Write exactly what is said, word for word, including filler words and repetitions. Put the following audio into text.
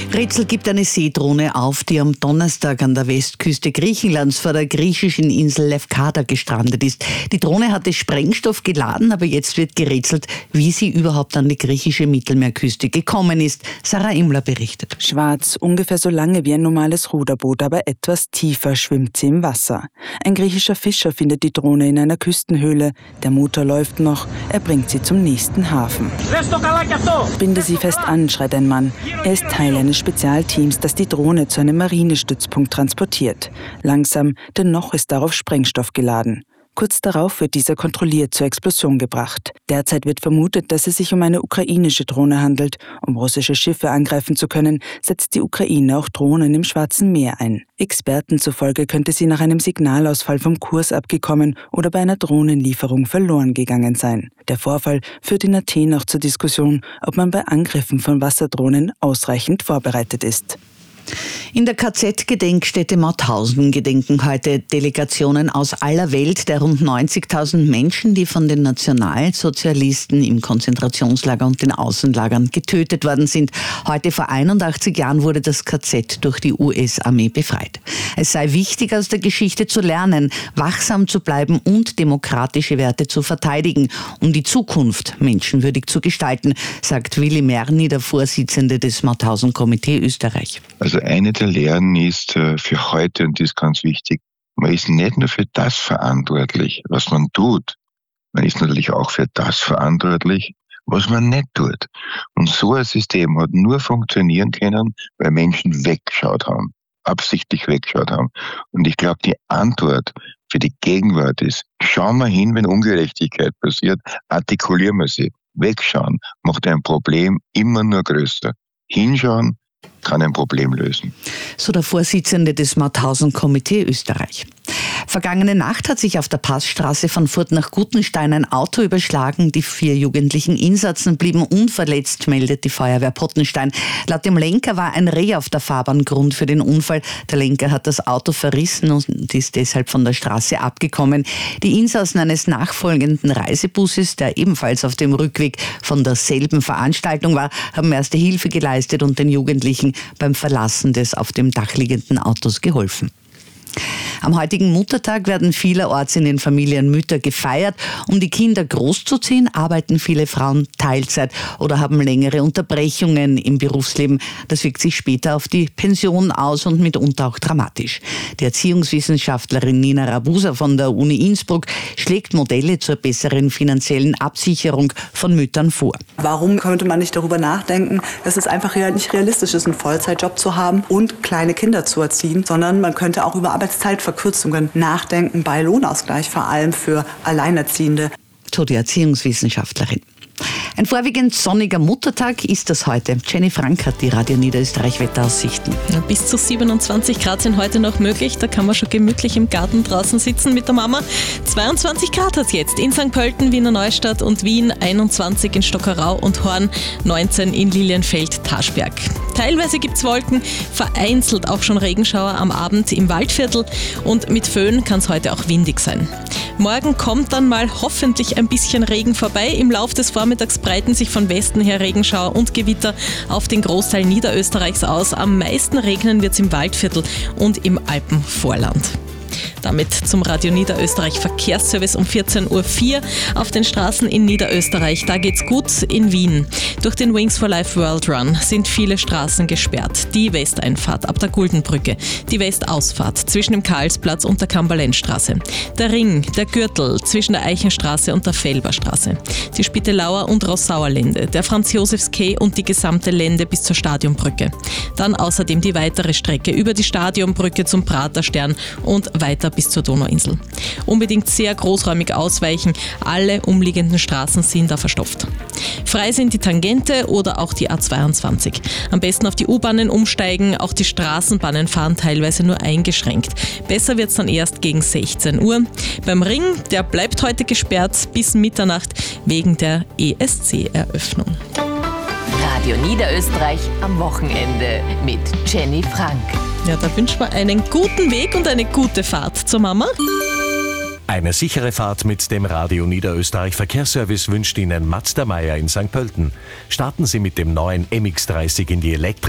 Rätsel gibt eine Seedrohne auf, die am Donnerstag an der Westküste Griechenlands vor der griechischen Insel Lefkada gestrandet ist. Die Drohne hatte Sprengstoff geladen, aber jetzt wird gerätselt, wie sie überhaupt an die griechische Mittelmeerküste gekommen ist. Sarah Imler berichtet. Schwarz, ungefähr so lange wie ein normales Ruderboot, aber etwas tiefer schwimmt sie im Wasser. Ein griechischer Fischer findet die Drohne in einer Küstenhöhle. Der Motor läuft noch, er bringt sie zum nächsten Hafen. Binde sie fest an, schreit ein Mann. Er ist Teil eines Spezialteams, das die Drohne zu einem Marinestützpunkt transportiert. Langsam, denn noch ist darauf Sprengstoff geladen. Kurz darauf wird dieser kontrolliert zur Explosion gebracht. Derzeit wird vermutet, dass es sich um eine ukrainische Drohne handelt. Um russische Schiffe angreifen zu können, setzt die Ukraine auch Drohnen im Schwarzen Meer ein. Experten zufolge könnte sie nach einem Signalausfall vom Kurs abgekommen oder bei einer Drohnenlieferung verloren gegangen sein. Der Vorfall führt in Athen auch zur Diskussion, ob man bei Angriffen von Wasserdrohnen ausreichend vorbereitet ist. In der K Z-Gedenkstätte Mauthausen gedenken heute Delegationen aus aller Welt der rund neunzigtausend Menschen, die von den Nationalsozialisten im Konzentrationslager und den Außenlagern getötet worden sind. Heute vor einundachtzig Jahren wurde das K Z durch die U S-Armee befreit. Es sei wichtig, aus der Geschichte zu lernen, wachsam zu bleiben und demokratische Werte zu verteidigen, um die Zukunft menschenwürdig zu gestalten, sagt Willi Merni, der Vorsitzende des Mauthausen-Komitee Österreich. Also eine der Lehren ist für heute, und das ist ganz wichtig, man ist nicht nur für das verantwortlich, was man tut, man ist natürlich auch für das verantwortlich, was man nicht tut. Und so ein System hat nur funktionieren können, weil Menschen weggeschaut haben, absichtlich weggeschaut haben. Und ich glaube, die Antwort für die Gegenwart ist, schauen wir hin, wenn Ungerechtigkeit passiert, artikulieren wir sie. Wegschauen macht ein Problem immer nur größer. Hinschauen kann ein Problem lösen. So der Vorsitzende des Mauthausen-Komitee Österreich. Vergangene Nacht hat sich auf der Passstraße von Furt nach Gutenstein ein Auto überschlagen. Die vier jugendlichen Insassen blieben unverletzt, meldet die Feuerwehr Pottenstein. Laut dem Lenker war ein Reh auf der Fahrbahn Grund für den Unfall. Der Lenker hat das Auto verrissen und ist deshalb von der Straße abgekommen. Die Insassen eines nachfolgenden Reisebusses, der ebenfalls auf dem Rückweg von derselben Veranstaltung war, haben erste Hilfe geleistet und den Jugendlichen beim Verlassen des auf dem Dach liegenden Autos geholfen. Am heutigen Muttertag werden vielerorts in den Familien Mütter gefeiert. Um die Kinder großzuziehen, arbeiten viele Frauen Teilzeit oder haben längere Unterbrechungen im Berufsleben. Das wirkt sich später auf die Pension aus und mitunter auch dramatisch. Die Erziehungswissenschaftlerin Nina Rabusa von der Uni Innsbruck schlägt Modelle zur besseren finanziellen Absicherung von Müttern vor. Warum könnte man nicht darüber nachdenken, dass es einfach nicht realistisch ist, einen Vollzeitjob zu haben und kleine Kinder zu erziehen, sondern man könnte auch über Arbeitszeitverkürzungen nachdenken bei Lohnausgleich, vor allem für Alleinerziehende. So die Erziehungswissenschaftlerin. Ein vorwiegend sonniger Muttertag ist das heute. Jenny Frank hat die Radio Niederösterreich Wetteraussichten. Bis zu siebenundzwanzig Grad sind heute noch möglich. Da kann man schon gemütlich im Garten draußen sitzen mit der Mama. zweiundzwanzig Grad hat es jetzt in Sankt Pölten, Wiener Neustadt und Wien, einundzwanzig in Stockerau und Horn, neunzehn in Lilienfeld, Taschberg. Teilweise gibt es Wolken, vereinzelt auch schon Regenschauer am Abend im Waldviertel und mit Föhn kann es heute auch windig sein. Morgen kommt dann mal hoffentlich ein bisschen Regen vorbei. Im Lauf des Vormittags breiten sich von Westen her Regenschauer und Gewitter auf den Großteil Niederösterreichs aus. Am meisten regnen wird es im Waldviertel und im Alpenvorland. Damit zum Radio Niederösterreich Verkehrsservice um vierzehn Uhr vier auf den Straßen in Niederösterreich. Da geht's gut in Wien. Durch den Wings for Life World Run sind viele Straßen gesperrt. Die Westeinfahrt ab der Guldenbrücke, die Westausfahrt zwischen dem Karlsplatz und der Kamberlenzstraße, der Ring, der Gürtel zwischen der Eichenstraße und der Felberstraße, die Spittelauer und Rossauer Lände, der Franz-Josefs-Quai und die gesamte Lände bis zur Stadionbrücke. Dann außerdem die weitere Strecke über die Stadionbrücke zum Praterstern und weiter bis zur Donauinsel. Unbedingt sehr großräumig ausweichen, alle umliegenden Straßen sind da verstopft. Frei sind die Tangente oder auch die A zweiundzwanzig. Am besten auf die U-Bahnen umsteigen, auch die Straßenbahnen fahren teilweise nur eingeschränkt. Besser wird es dann erst gegen sechzehn Uhr. Beim Ring, der bleibt heute gesperrt bis Mitternacht wegen der E S C-Eröffnung. Radio Niederösterreich am Wochenende mit Jenny Frank. Ja, da wünschen wir einen guten Weg und eine gute Fahrt zur Mama. Eine sichere Fahrt mit dem Radio Niederösterreich Verkehrsservice wünscht Ihnen Mazda Meier in Sankt Pölten. Starten Sie mit dem neuen M X dreißig in die Elektrik.